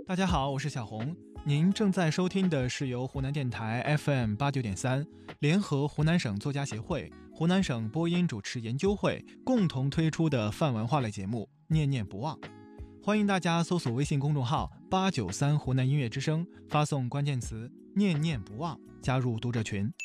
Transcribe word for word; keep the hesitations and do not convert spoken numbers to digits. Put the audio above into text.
大家好，我是小红。您正在收听的是由湖南电台 F M 八九点三联合湖南省作家协会、湖南省播音主持研究会共同推出的泛文化类节目《念念不忘》。欢迎大家搜索微信公众号八九三湖南音乐之声，发送关键词“念念不忘”加入读者群。